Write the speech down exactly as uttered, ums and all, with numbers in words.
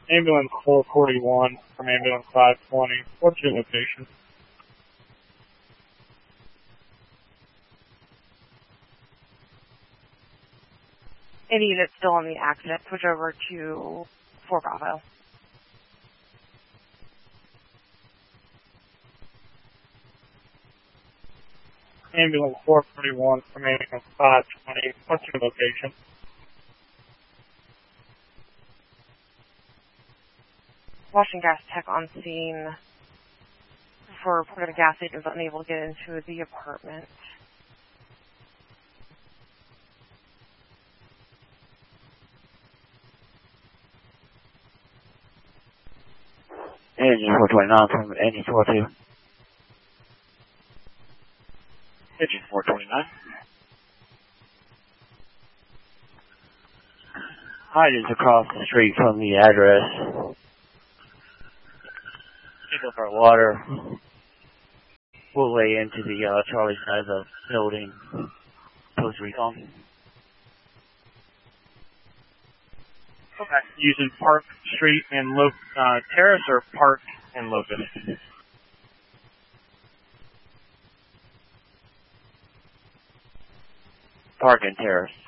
Ambulance four forty-one from Ambulance five twenty. What's your location? Any units still on the accident, switch over to four Bravo. Ambulance four forty-one from Ambulance five twenty. What's your location? Washington Gas Tech on scene for reported a gas agent was unable to get into the apartment. Engine four twenty-nine from N E four two. Engine four twenty-nine. Height is across the street from the address. Pick up our water. We'll lay into the uh, Charlie side of the building. Post recon. Okay. Using Park Street and Lo uh, Terrace or Park and Locust? Park and Terrace.